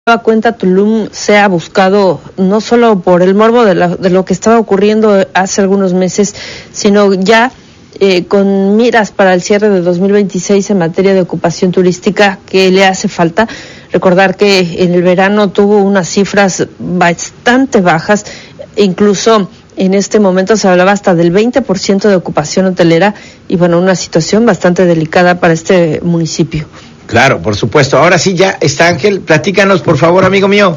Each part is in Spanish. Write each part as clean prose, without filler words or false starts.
cuenta Tulum sea buscado no solo por el morbo de lo que estaba ocurriendo hace algunos meses, sino ya con miras para el cierre de 2026 en materia de ocupación turística que le hace falta. Recordar que en el verano tuvo unas cifras bastante bajas, incluso en este momento se hablaba hasta del 20% de ocupación hotelera y bueno, una situación bastante delicada para este municipio. Claro, por supuesto. Ahora sí ya está Ángel. Platícanos, por favor, amigo mío.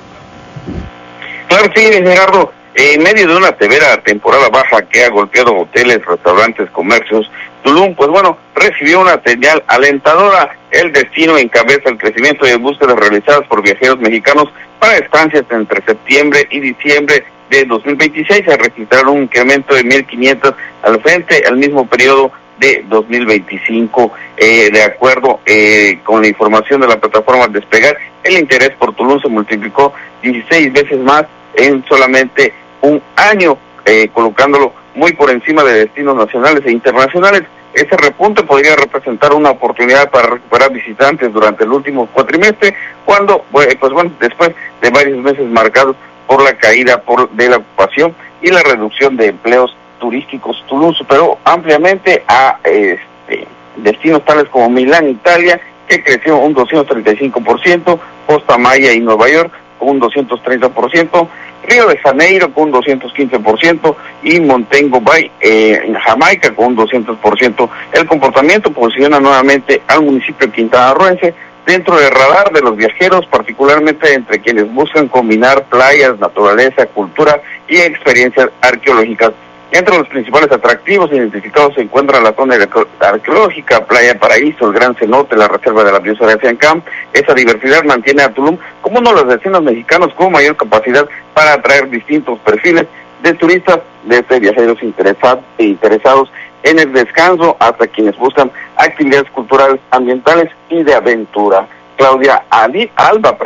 Claro, sí, Gerardo. En medio de una severa temporada baja que ha golpeado hoteles, restaurantes, comercios, Tulum, pues bueno, recibió una señal alentadora. El destino encabeza el crecimiento de búsquedas realizadas por viajeros mexicanos para estancias entre septiembre y diciembre de 2026. Se registraron un incremento de 1,500 al mismo periodo de 2025. De acuerdo con la información de la plataforma Despegar, el interés por Tulum se multiplicó 16 veces más en solamente un año, colocándolo muy por encima de destinos nacionales e internacionales. Ese repunte podría representar una oportunidad para recuperar visitantes durante el último cuatrimestre, cuando, pues bueno, después de varios meses marcados por la caída de la ocupación y la reducción de empleos turísticos. Tulum superó ampliamente a destinos tales como Milán, Italia, que creció un 235%, Costa Maya y Nueva York con un 230%, Río de Janeiro con un 215% y Montego Bay en Jamaica con un 200%. El comportamiento posiciona nuevamente al municipio quintanarroense dentro del radar de los viajeros, particularmente entre quienes buscan combinar playas, naturaleza, cultura y experiencias arqueológicas. Entre los principales atractivos identificados se encuentran la zona arqueológica, Playa Paraíso, el Gran Cenote, la Reserva de la Biosfera de Siancán. Esa diversidad mantiene a Tulum como uno de los destinos mexicanos con mayor capacidad para atraer distintos perfiles de turistas, desde viajeros interesados en el descanso hasta quienes buscan actividades culturales, ambientales y de aventura. Claudia Alba,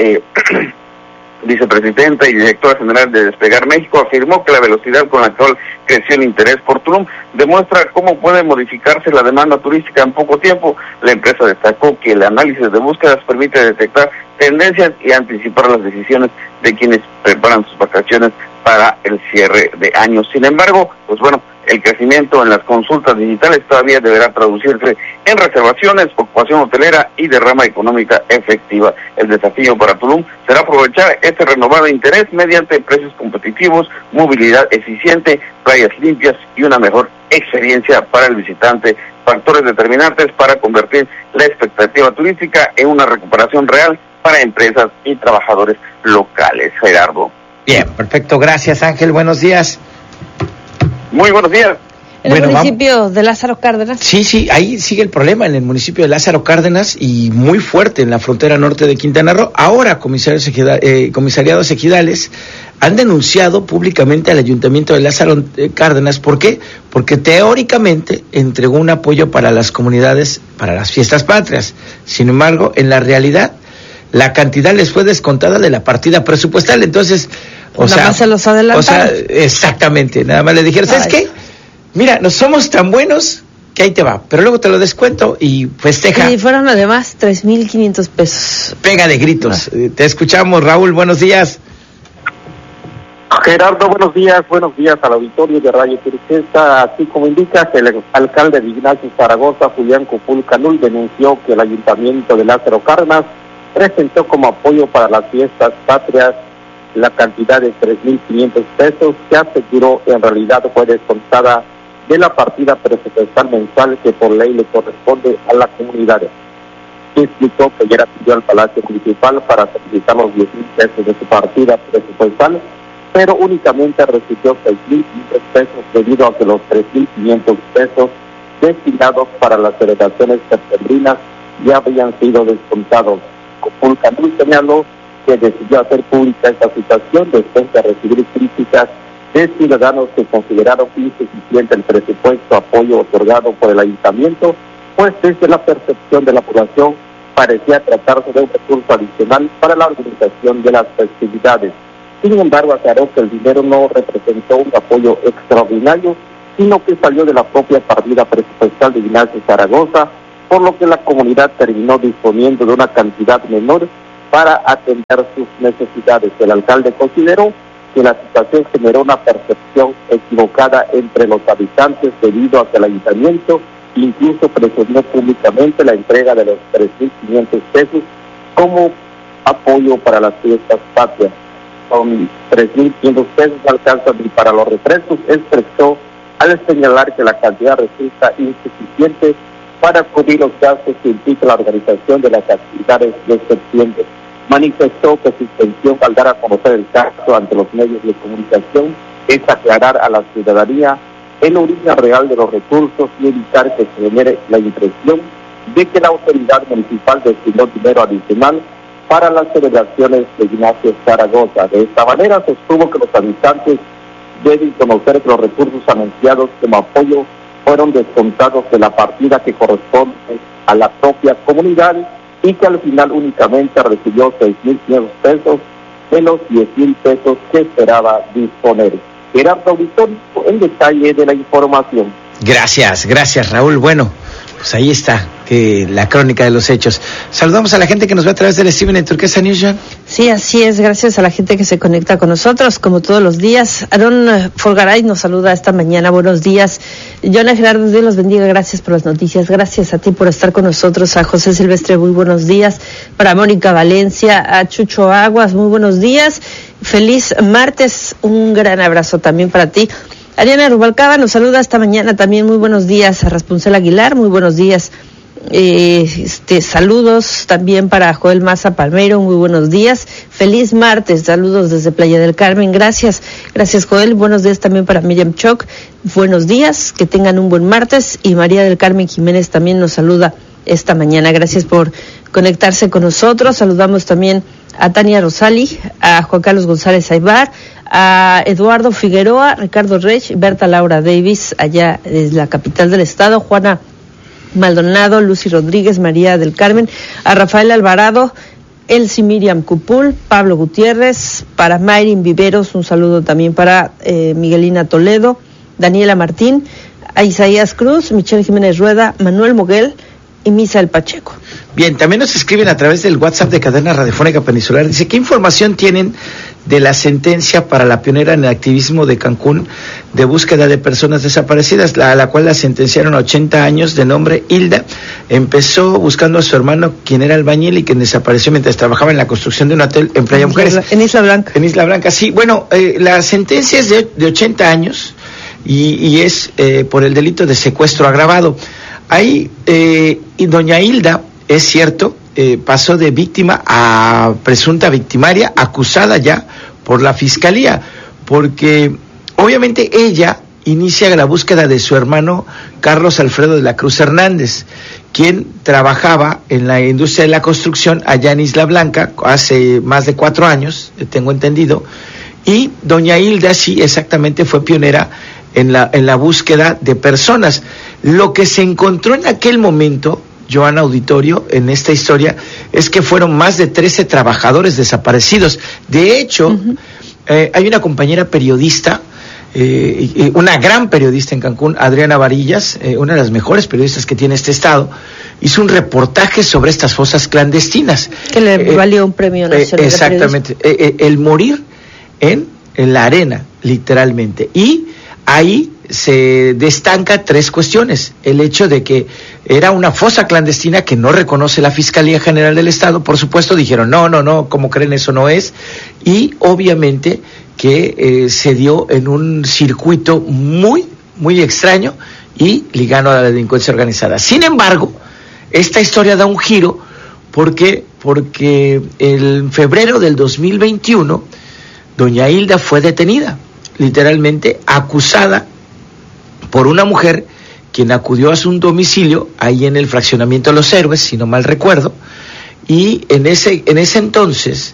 vicepresidenta y directora general de Despegar México, afirmó que la velocidad con la cual creció el interés por Tulum demuestra cómo puede modificarse la demanda turística en poco tiempo. La empresa destacó que el análisis de búsquedas permite detectar tendencias y anticipar las decisiones de quienes preparan sus vacaciones para el cierre de año. Sin embargo, pues bueno, el crecimiento en las consultas digitales todavía deberá traducirse en reservaciones, ocupación hotelera y derrama económica efectiva. El desafío para Tulum será aprovechar este renovado interés mediante precios competitivos, movilidad eficiente, playas limpias y una mejor experiencia para el visitante, factores determinantes para convertir la expectativa turística en una recuperación real para empresas y trabajadores locales. Gerardo. Bien, perfecto. Gracias, Ángel. Buenos días. Muy buenos días. En el municipio de Lázaro Cárdenas. Sí, ahí sigue el problema en el municipio de Lázaro Cárdenas y muy fuerte en la frontera norte de Quintana Roo. Ahora, comisariados ejidales han denunciado públicamente al ayuntamiento de Lázaro Cárdenas. ¿Por qué? Porque teóricamente entregó un apoyo para las comunidades, para las fiestas patrias. Sin embargo, en la realidad, la cantidad les fue descontada de la partida presupuestal. Entonces, nada más se los adelantaron. Exactamente, nada más le dijeron, ¿sabes qué? Mira, no somos tan buenos que ahí te va, pero luego te lo descuento y festeja. Y fueron además 3,500 pesos. Pega de gritos. Te escuchamos, Raúl, buenos días. Gerardo, buenos días al auditorio de Radio Turquesa. Así como indicas, el alcalde de Ignacio Zaragoza, Julián Copul Canul, denunció que el ayuntamiento de Lázaro Cárdenas presentó como apoyo para las fiestas patrias la cantidad de 3,500 pesos que aseguró en realidad fue descontada de la partida presupuestal mensual que por ley le corresponde a la comunidad. Explicó que ya pidió al Palacio Municipal para solicitar los 10,000 pesos de su partida presupuestal, pero únicamente recibió 6,500 pesos debido a que los 3,500 pesos destinados para las celebraciones septembrinas ya habían sido descontados. Copul Canul señaló que decidió hacer pública esta situación después de recibir críticas de ciudadanos que consideraron insuficiente el presupuesto apoyo otorgado por el ayuntamiento, pues desde la percepción de la población parecía tratarse de un recurso adicional para la organización de las festividades. Sin embargo, aclaró que el dinero no representó un apoyo extraordinario, sino que salió de la propia partida presupuestal de Ignacio Zaragoza, por lo que la comunidad terminó disponiendo de una cantidad menor para atender sus necesidades. El alcalde consideró que la situación generó una percepción equivocada entre los habitantes debido a que el ayuntamiento incluso presionó públicamente la entrega de los 3.500 pesos como apoyo para las fiestas patrias. Con 3.500 pesos no alcanzan ni para los refrescos, expresó al señalar que la cantidad resulta insuficiente para cubrir los gastos que implica la organización de las actividades de septiembre. Manifestó que su intención al dar a conocer el caso ante los medios de comunicación es aclarar a la ciudadanía el origen real de los recursos y evitar que se genere la impresión de que la autoridad municipal destinó dinero adicional para las celebraciones de Ignacio Zaragoza. De esta manera sostuvo que los habitantes deben conocer que los recursos anunciados como apoyo fueron descontados de la partida que corresponde a la propia comunidad y que al final únicamente recibió 6.500 pesos de los 10.000 pesos que esperaba disponer. Gerardo Auditorio, en detalle de la información. Gracias Raúl. Bueno, pues ahí está la crónica de los hechos. Saludamos a la gente que nos ve a través del streaming en Turquesa News, John. Sí, así es, gracias a la gente que se conecta con nosotros, como todos los días. Aarón Folgaray nos saluda esta mañana, buenos días. John Gerardo, Dios los bendiga, gracias por las noticias, gracias a ti por estar con nosotros. A José Silvestre, muy buenos días. Para Mónica Valencia, a Chucho Aguas, muy buenos días. Feliz martes, un gran abrazo también para ti. Ariana Rubalcaba nos saluda esta mañana también, muy buenos días. A Raspuncel Aguilar, muy buenos días. Saludos también para Joel Maza Palmero, muy buenos días. Feliz martes, saludos desde Playa del Carmen, gracias Joel. Buenos días también para Miriam Choc, buenos días, que tengan un buen martes. Y María del Carmen Jiménez también nos saluda esta mañana, gracias por conectarse con nosotros. Saludamos también a Tania Rosali, a Juan Carlos González Aybar, a Eduardo Figueroa, Ricardo Rech, Berta Laura Davis, allá desde la capital del estado, Juana Maldonado, Lucy Rodríguez, María del Carmen, a Rafael Alvarado, Elsie Miriam Cupul, Pablo Gutiérrez, para Mayrin Viveros, un saludo también para Miguelina Toledo, Daniela Martín, a Isaías Cruz, Michelle Jiménez Rueda, Manuel Moguel y Misael Pacheco. Bien, también nos escriben a través del WhatsApp de Cadena Radiofónica Peninsular. Dice, ¿qué información tienen de la sentencia para la pionera en el activismo de Cancún de búsqueda de personas desaparecidas, a la cual la sentenciaron a 80 años, de nombre Hilda? Empezó buscando a su hermano, quien era albañil y quien desapareció mientras trabajaba en la construcción de un hotel en Playa Mujeres. En Isla Blanca. En Isla Blanca, sí. Bueno, la sentencia es de 80 años y es por el delito de secuestro agravado. Ahí, y doña Hilda, es cierto, pasó de víctima a presunta victimaria, acusada ya por la fiscalía, porque obviamente ella inicia la búsqueda de su hermano Carlos Alfredo de la Cruz Hernández, quien trabajaba en la industria de la construcción allá en Isla Blanca hace más de 4 años, tengo entendido, y doña Hilda sí exactamente fue pionera en la búsqueda de personas. Lo que se encontró en aquel momento, Joana Auditorio, en esta historia, es que fueron más de 13 trabajadores desaparecidos. De hecho, hay una compañera periodista, una gran periodista en Cancún, Adriana Varillas, una de las mejores periodistas que tiene este estado, hizo un reportaje sobre estas fosas clandestinas. Que le valió un premio nacional. Exactamente, el morir en la arena, literalmente. Y ahí se destanca 3 cuestiones. El hecho de que era una fosa clandestina que no reconoce la Fiscalía General del Estado, por supuesto, dijeron, no, ¿cómo creen? Eso no es. Y obviamente que se dio en un circuito muy, muy extraño y ligado a la delincuencia organizada. Sin embargo, esta historia da un giro porque en febrero del 2021, doña Hilda fue detenida, literalmente acusada por una mujer quien acudió a su domicilio ahí en el fraccionamiento Los Héroes, si no mal recuerdo, y en ese entonces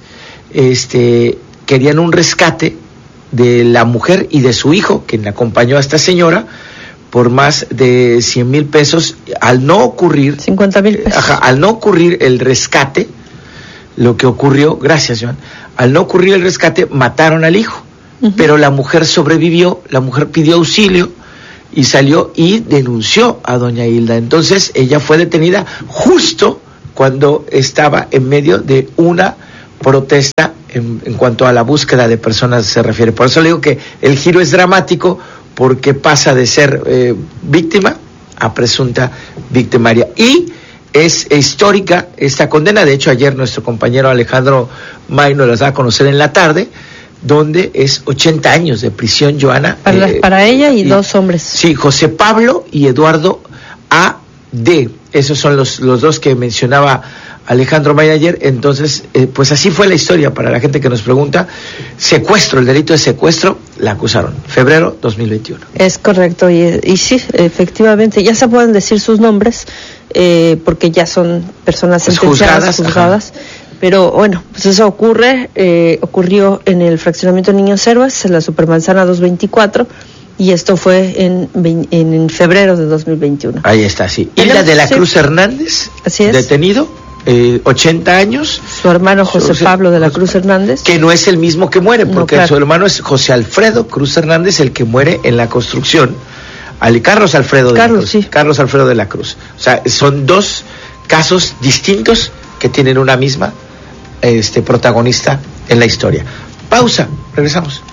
querían un rescate de la mujer y de su hijo, quien acompañó a esta señora, por más de 100,000 pesos. Al no ocurrir 50,000 pesos. Al no ocurrir el rescate, lo que ocurrió, gracias Joan, al no ocurrir el rescate, mataron al hijo. Pero la mujer sobrevivió, la mujer pidió auxilio y salió y denunció a doña Hilda. Entonces ella fue detenida justo cuando estaba en medio de una protesta en cuanto a la búsqueda de personas se refiere. Por eso le digo que el giro es dramático, porque pasa de ser víctima a presunta victimaria. Y es histórica esta condena. De hecho, ayer nuestro compañero Alejandro May nos las da a conocer en la tarde, donde es 80 años de prisión, Joana. Para ella y dos hombres. Sí, José Pablo y Eduardo A.D. Esos son los dos que mencionaba Alejandro May ayer. Entonces, pues así fue la historia. Para la gente que nos pregunta, secuestro, el delito de secuestro, la acusaron, febrero 2021. Es correcto, y sí, efectivamente, ya se pueden decir sus nombres, porque ya son personas sentenciadas, juzgadas. Pero bueno, pues eso ocurrió en el fraccionamiento Niños Héroes, en la Supermanzana 224, y esto fue en febrero de 2021. Ahí está, sí. Hilda de la Cruz Hernández, así es, detenido, 80 años. Su hermano José Pablo de la Cruz Hernández. Que no es el mismo que muere, porque claro, su hermano es José Alfredo Cruz Hernández, el que muere en la construcción. Carlos Alfredo de la Cruz. Sí. Carlos Alfredo de la Cruz. O sea, son dos casos distintos que tienen una misma protagonista en la historia. Pausa, regresamos.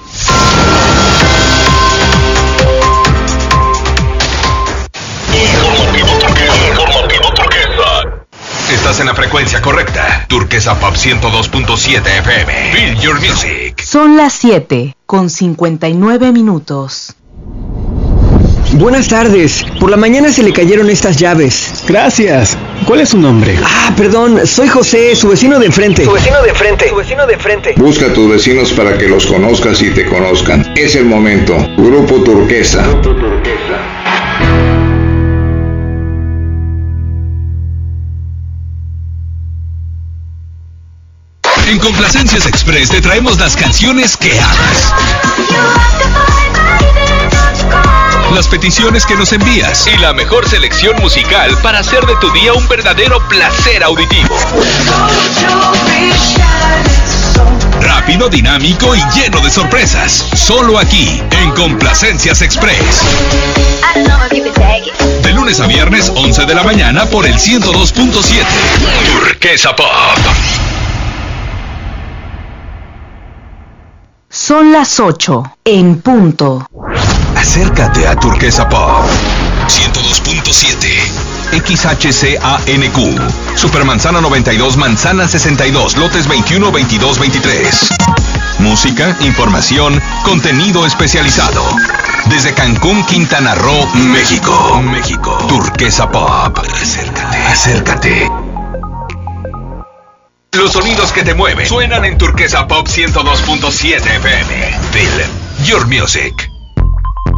Informativo Turquesa. Estás en la frecuencia correcta. Turquesa Pop 102.7 FM. Feel your music. Son las 7:59. Buenas tardes. Por la mañana se le cayeron estas llaves. Gracias. ¿Cuál es su nombre? Perdón. Soy José, su vecino de enfrente. Su vecino de enfrente. Busca a tus vecinos para que los conozcas y te conozcan. Es el momento. Grupo Turquesa. En Complacencias Express te traemos las canciones que amas, las peticiones que nos envías y la mejor selección musical para hacer de tu día un verdadero placer auditivo. Rápido, dinámico y lleno de sorpresas. Solo aquí, en Complacencias Express. De lunes a viernes, 11 de la mañana por el 102.7. Turquesa Pop. Son las 8:00. Acércate a Turquesa Pop 102.7 XHCANQ Supermanzana 92, Manzana 62, lotes 21, 22, 23. Música, información, contenido especializado. Desde Cancún, Quintana Roo, México. Turquesa Pop. Acércate. Los sonidos que te mueven suenan en Turquesa Pop 102.7 FM. Feel your music.